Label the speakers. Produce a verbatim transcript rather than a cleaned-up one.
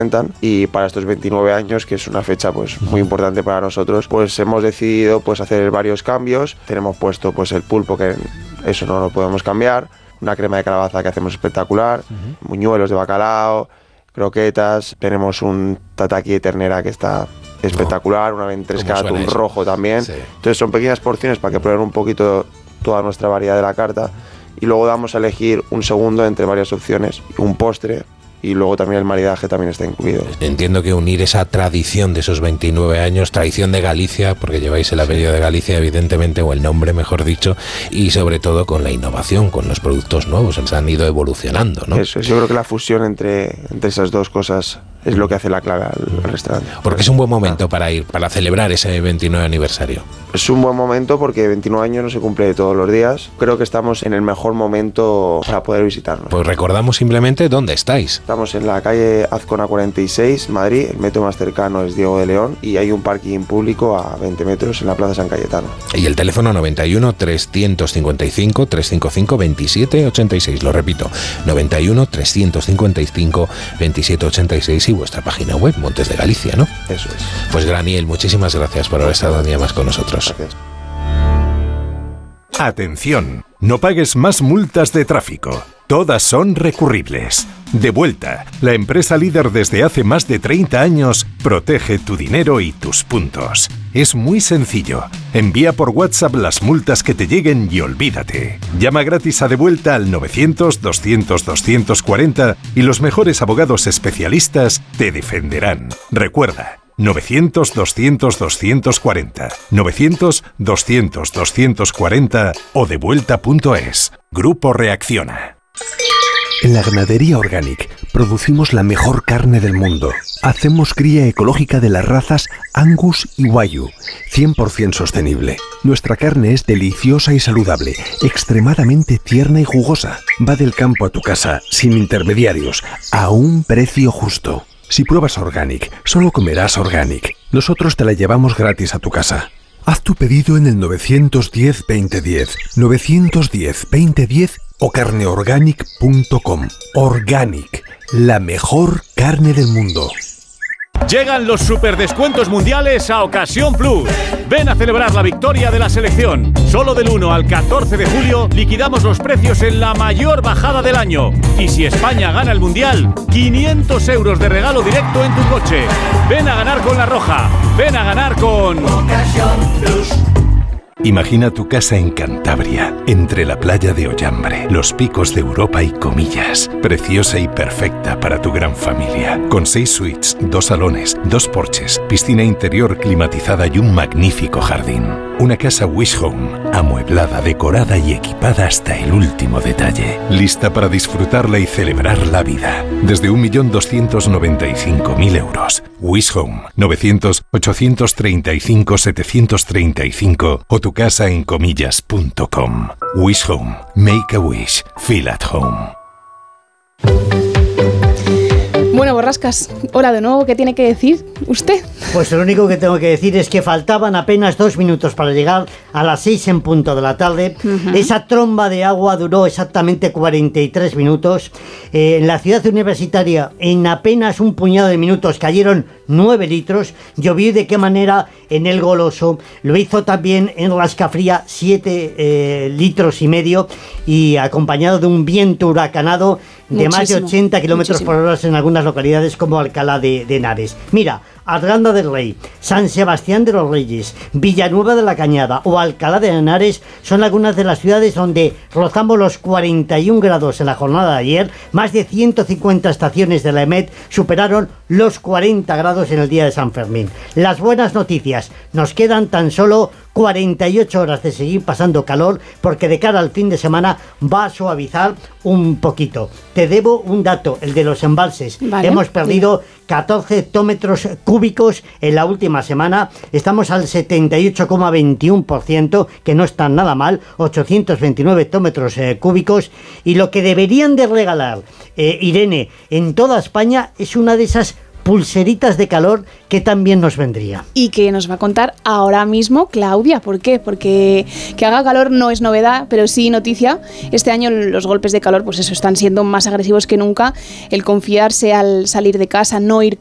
Speaker 1: y para estos veintinueve años, que es una fecha pues muy importante para nosotros, pues hemos decidido pues hacer varios cambios. Tenemos puesto pues el pulpo, que eso no lo podemos cambiar, una crema de calabaza que hacemos espectacular, uh-huh. buñuelos de bacalao, croquetas, tenemos un tataki de ternera que está espectacular, una ventresca de atún rojo también. Sí. Entonces son pequeñas porciones para que prueben un poquito toda nuestra variedad de la carta, y luego damos a elegir un segundo entre varias opciones, un postre, y luego también el maridaje también está incluido.
Speaker 2: Entiendo que unir esa tradición de esos veintinueve años, tradición de Galicia, porque lleváis el apellido de Galicia evidentemente, o el nombre mejor dicho, y sobre todo con la innovación, con los productos nuevos, se han ido evolucionando, ¿no?
Speaker 1: Eso es, yo creo que la fusión entre, entre esas dos cosas es lo que hace la clave al, al restaurante.
Speaker 2: Porque es un buen momento para ir, para celebrar ese veintinueve aniversario.
Speaker 1: Es un buen momento porque veintinueve años no se cumple todos los días. Creo que estamos en el mejor momento para poder visitarnos.
Speaker 2: Pues recordamos simplemente dónde estáis.
Speaker 1: Estamos en la calle Azcona cuarenta y seis, Madrid. El metro más cercano es Diego de León y hay un parking público a veinte metros en la Plaza San Cayetano.
Speaker 2: Y el teléfono noventa y uno, trescientos cincuenta y cinco, trescientos cincuenta y cinco, veintisiete ochenta y seis. Lo repito, noventa y uno, trescientos cincuenta y cinco, veintisiete ochenta y seis, y vuestra página web, Montes de Galicia, ¿no?
Speaker 1: Eso es.
Speaker 2: Pues Graniel, muchísimas gracias por haber estado un día más con nosotros.
Speaker 1: Gracias.
Speaker 3: Atención, no pagues más multas de tráfico. Todas son recurribles. Devuelta, la empresa líder desde hace más de treinta años, protege tu dinero y tus puntos. Es muy sencillo. Envía por WhatsApp las multas que te lleguen y olvídate. Llama gratis a Devuelta al novecientos, doscientos, doscientos cuarenta y los mejores abogados especialistas te defenderán. Recuerda, novecientos, doscientos, doscientos cuarenta, novecientos, doscientos, doscientos cuarenta o devuelta punto es. Grupo Reacciona.
Speaker 4: En la Ganadería Organic producimos la mejor carne del mundo. Hacemos cría ecológica de las razas Angus y Wagyu, cien por ciento sostenible. Nuestra carne es deliciosa y saludable, extremadamente tierna y jugosa. Va del campo a tu casa, sin intermediarios, a un precio justo. Si pruebas Organic, solo comerás Organic. Nosotros te la llevamos gratis a tu casa. Haz tu pedido en el novecientos diez, veinte diez, novecientos diez, veinte diez o carneorganic punto com. Organic, la mejor carne del mundo.
Speaker 5: Llegan los superdescuentos mundiales a Ocasión Plus. Ven a celebrar la victoria de la selección. Solo del uno al catorce de julio liquidamos los precios en la mayor bajada del año. Y si España gana el mundial, quinientos euros de regalo directo en tu coche. Ven a ganar con La Roja. Ven a ganar con Ocasión Plus.
Speaker 3: Imagina tu casa en Cantabria, entre la playa de Ollambre, los picos de Europa y Comillas. Preciosa y perfecta para tu gran familia. Con seis suites, dos salones, dos porches, piscina interior climatizada y un magnífico jardín. Una casa Wish Home, amueblada, decorada y equipada hasta el último detalle. Lista para disfrutarla y celebrar la vida. Desde un millón doscientos noventa y cinco mil euros. Wish Home, novecientos, ochocientos treinta y cinco, setecientos treinta y cinco o tu casa en comillas punto com. Wish Home. Make a wish. Feel at home.
Speaker 6: Bueno, Borrascas, hola de nuevo, ¿qué tiene que decir usted?
Speaker 7: Pues lo único que tengo que decir es que faltaban apenas dos minutos para llegar a las seis en punto de la tarde. Uh-huh. Esa tromba de agua duró exactamente cuarenta y tres minutos. Eh, en la ciudad universitaria, en apenas un puñado de minutos cayeron nueve litros. Llovió y de qué manera en el Goloso. Lo hizo también en Rascafría, siete eh, litros y medio, y acompañado de un viento huracanado de muchísimo, más de ochenta kilómetros muchísimo. Por hora en algunas localidades como Alcalá de, de Henares. Mira, Arganda del Rey, San Sebastián de los Reyes, Villanueva de la Cañada o Alcalá de Henares son algunas de las ciudades donde rozamos los cuarenta y un grados en la jornada de ayer. Más de ciento cincuenta estaciones de la EMET superaron los cuarenta grados en el día de San Fermín. Las buenas noticias, nos quedan tan solo cuarenta y ocho horas de seguir pasando calor, porque de cara al fin de semana va a suavizar un poquito. Te debo un dato, el de los embalses. Vale. Hemos perdido catorce hectómetros cúbicos en la última semana. Estamos al setenta y ocho coma veintiuno por ciento, que no está nada mal, ochocientos veintinueve hectómetros eh, cúbicos. Y lo que deberían de regalar, eh, Irene, en toda España es una de esas pulseritas de calor que también nos vendría.
Speaker 6: Y que nos va a contar ahora mismo Claudia. ¿Por qué? Porque que haga calor no es novedad, pero sí noticia. Este año los golpes de calor, pues eso, están siendo más agresivos que nunca. El confiarse al salir de casa, no ir